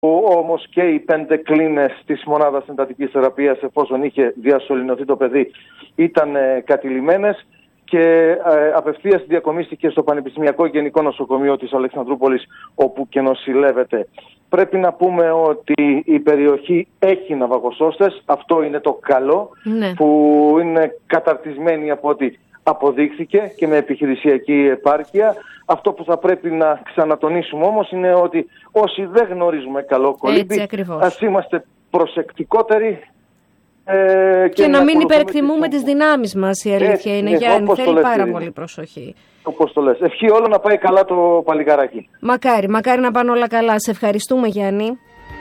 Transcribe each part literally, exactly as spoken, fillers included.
όμως και οι πέντε κλίνες της μονάδας εντατικής θεραπείας, εφόσον είχε διασωληνωθεί το παιδί, ήταν ε, κατηλημμένες και ε, απευθείας διακομίστηκε στο Πανεπιστημιακό Γενικό Νοσοκομείο της Αλεξανδρούπολης, όπου και νοσηλεύεται. Πρέπει να πούμε ότι η περιοχή έχει ναυαγοσώστες, αυτό είναι το καλό, ναι. που είναι καταρτισμένοι από ό,τι αποδείχθηκε και με επιχειρησιακή επάρκεια. Αυτό που θα πρέπει να ξανατονίσουμε όμως είναι ότι όσοι δεν γνωρίζουμε καλό κολύμπι, ας είμαστε προσεκτικότεροι ε, και, και να, να μην τις... υπερεκτιμούμε τις δυνάμεις μας, η αλήθεια Έτσι, είναι, ναι, Γιάννη, θέλει λες, πάρα πολύ προσοχή. Όπως το λες. Ευχή όλο να πάει καλά το παλικαράκι. Μακάρι, μακάρι να πάνε όλα καλά. Σε ευχαριστούμε, Γιάννη.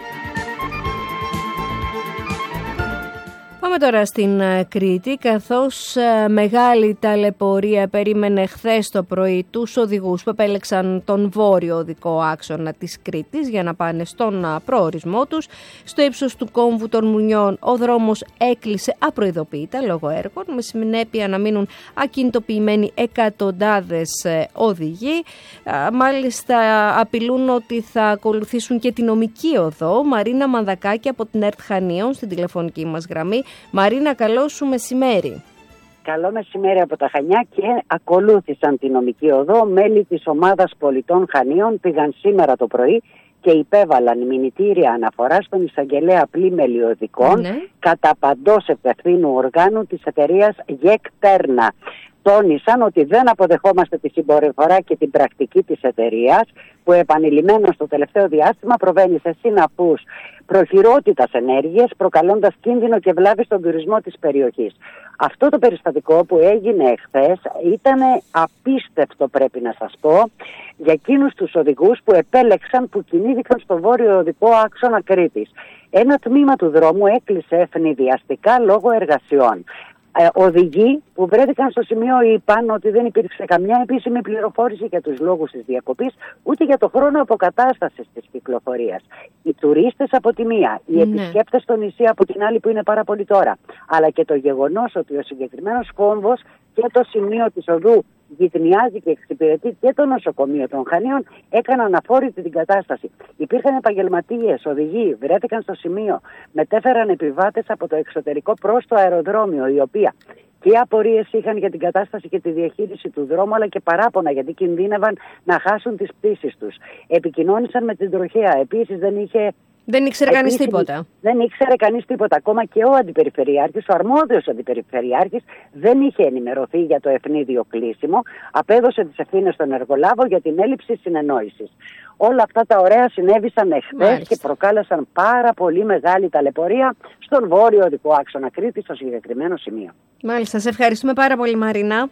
Πάμε τώρα στην Κρήτη, καθώς μεγάλη ταλαιπωρία περίμενε χθες το πρωί τους οδηγούς που επέλεξαν τον βόρειο οδικό άξονα της Κρήτης για να πάνε στον προορισμό τους. Στο ύψος του κόμβου των Μουνιών ο δρόμος έκλεισε απροειδοποιητά λόγω έργων, με συνέπεια να μείνουν ακινητοποιημένοι εκατοντάδες οδηγοί. Μάλιστα απειλούν ότι θα ακολουθήσουν και τη νομική οδό. Μαρίνα Μανδακάκη από την ΕΡΤ Χανίων στην τηλεφωνική μας γραμμή. Μαρίνα, καλό σου μεσημέρι. Καλό μεσημέρι από τα Χανιά, και ακολούθησαν τη νομική οδό. Μέλη της ομάδας πολιτών Χανίων πήγαν σήμερα το πρωί και υπέβαλαν μηνυτήρια αναφορά στον εισαγγελέα πλημελιωδικών, ναι. κατά παντός ευθύνου οργάνου της εταιρείας ΓΕΚ Τέρνα. Τόνισαν ότι δεν αποδεχόμαστε τη συμπεριφορά και την πρακτική της εταιρείας, που επανειλημμένα στο τελευταίο διάστημα προβαίνει σε συναφούς προχειρότητας ενέργειες, προκαλώντας κίνδυνο και βλάβη στον τουρισμό της περιοχής. Αυτό το περιστατικό που έγινε εχθές ήταν απίστευτο, πρέπει να σας πω, για εκείνους τους οδηγούς που επέλεξαν, που κινήθηκαν στο βόρειο οδικό άξονα Κρήτης. Ένα τμήμα του δρόμου έκλεισε ευνηδιαστικά λόγω εργασιών. Ε, οδηγοί που βρέθηκαν στο σημείο είπαν ότι δεν υπήρξε καμιά επίσημη πληροφόρηση για τους λόγους της διακοπής, ούτε για το χρόνο αποκατάστασης της κυκλοφορίας. Οι τουρίστες από τη μία, οι ναι. επισκέπτες στο νησί από την άλλη, που είναι πάρα πολύ τώρα, αλλά και το γεγονός ότι ο συγκεκριμένος κόμβος και το σημείο της οδού γειτονιάζει και εξυπηρετεί και το νοσοκομείο των Χανίων, έκαναν αφόρητη την κατάσταση. Υπήρχαν επαγγελματίες, οδηγοί, βρέθηκαν στο σημείο, μετέφεραν επιβάτες από το εξωτερικό προς το αεροδρόμιο, οι οποίοι και απορίες είχαν για την κατάσταση και τη διαχείριση του δρόμου, αλλά και παράπονα γιατί κινδύνευαν να χάσουν τις πτήσεις τους. Επικοινώνησαν με την τροχέα. Επίσης δεν είχε... Δεν ήξερε κανείς τίποτα. Δεν ήξερε κανείς τίποτα. Ακόμα και ο αντιπεριφερειάρχης, ο αρμόδιος αντιπεριφερειάρχης, δεν είχε ενημερωθεί για το ευνίδιο κλείσιμο. Απέδωσε τις ευθύνες στον εργολάβο για την έλλειψη συνεννόησης. Όλα αυτά τα ωραία συνέβησαν εχθές και προκάλεσαν πάρα πολύ μεγάλη ταλαιπωρία στον βόρειο οδικό άξονα Κρήτης, στο συγκεκριμένο σημείο. Μάλιστα. Σε ευχαριστούμε πάρα πολύ, Μαρίνα.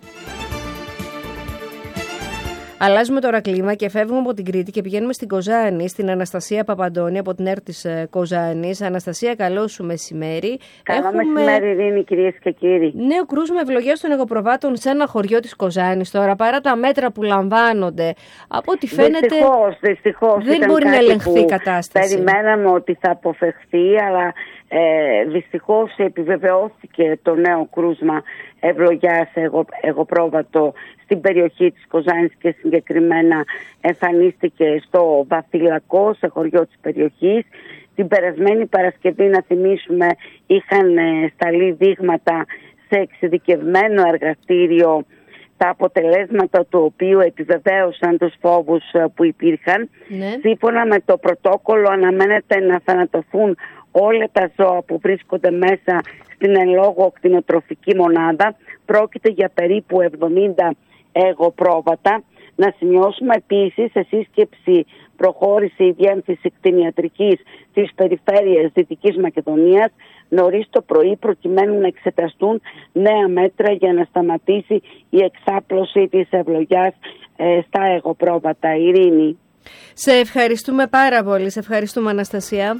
Αλλάζουμε τώρα κλίμα και φεύγουμε από την Κρήτη και πηγαίνουμε στην Κοζάνη, στην Αναστασία Παπαντώνη από την ΕΡΤ της Κοζάνης. Αναστασία, καλό σου μεσημέρι. Καλό Έχουμε... μεσημέρι, Ειρήνη, κυρίες και κύριοι. Νέο κρούσμα ευλογίας των εγωπροβάτων σε ένα χωριό της Κοζάνης τώρα, παρά τα μέτρα που λαμβάνονται. Από ό,τι φαίνεται, δυστυχώς, δυστυχώς, δεν μπορεί να ελεγχθεί η κατάσταση. Περιμέναμε ότι θα αποφευχθεί, αλλά ε, δυστυχώς επιβεβαιώθηκε το νέο κρούσμα ευλογίας εγω, εγωπρόβατο στην περιοχή της Κοζάνης και συγκεκριμένα εμφανίστηκε στο Βαθυλακό, σε χωριό της περιοχής. Την περασμένη Παρασκευή, να θυμίσουμε, είχαν σταλεί δείγματα σε εξειδικευμένο εργαστήριο, τα αποτελέσματα του οποίου επιβεβαίωσαν τους φόβους που υπήρχαν. Ναι. Σύμφωνα με το πρωτόκολλο αναμένεται να θανατωθούν όλα τα ζώα που βρίσκονται μέσα στην εν λόγω κτηνοτροφική μονάδα. Πρόκειται για περίπου εβδομήντα εγωπρόβατα. Να σημειώσουμε επίσης, σε σύσκεψη προχώρησε η Διεύθυνση Κτηνιατρικής της Περιφέρειας Δυτικής Μακεδονίας νωρίς το πρωί, προκειμένου να εξεταστούν νέα μέτρα για να σταματήσει η εξάπλωση της ευλογιάς ε, στα εγωπρόβατα. Ειρήνη. Σε ευχαριστούμε πάρα πολύ. Σε ευχαριστούμε, Αναστασία.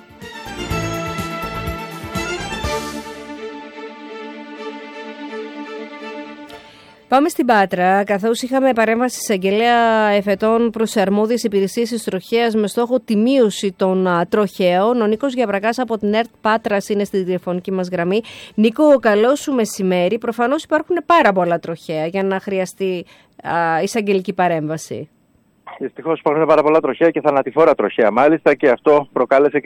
Πάμε στην Πάτρα, καθώς είχαμε παρέμβαση εισαγγελέα εφετών προς αρμόδιες υπηρεσίες της τροχέας με στόχο τη μείωση των α, τροχαίων. Ο Νίκος Γιαβρακάς από την ΕΡΤ Πάτρας είναι στη τηλεφωνική μας γραμμή. Νίκο, καλό σου μεσημέρι. Προφανώς υπάρχουν πάρα πολλά τροχαία για να χρειαστεί α, εισαγγελική παρέμβαση. Δυστυχώς υπάρχουν πάρα πολλά τροχαία και θανατηφόρα τροχαία μάλιστα, και αυτό προκάλεσε